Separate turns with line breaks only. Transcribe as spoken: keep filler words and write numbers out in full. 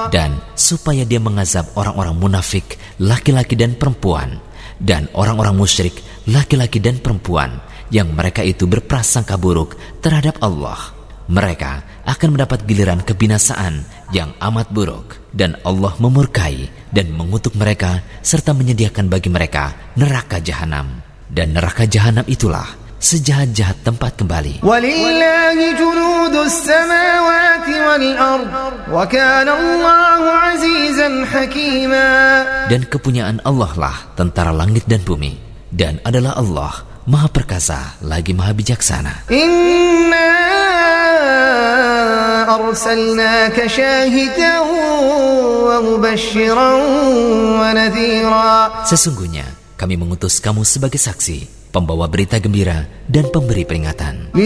dan supaya dia mengazab orang-orang munafik laki-laki dan perempuan, dan orang-orang musyrik laki-laki dan perempuan yang mereka itu berprasangka buruk terhadap Allah. Mereka akan mendapat giliran kebinasaan yang amat buruk, dan Allah memurkai dan mengutuk mereka serta menyediakan bagi mereka neraka jahanam, dan neraka jahanam itulah sejahat-jahat tempat kembali.
Walillahi junudus samawati wal ard wa kana Allahu azizan hakima.
Dan kepunyaan Allah lah tentara langit dan bumi, dan adalah Allah Maha Perkasa lagi Maha Bijaksana.
Inna arsalnaka syahidan wa mubasysyiran wa nadhira.
Sesungguhnya kami mengutus kamu sebagai saksi, pembawa berita gembira dan pemberi peringatan.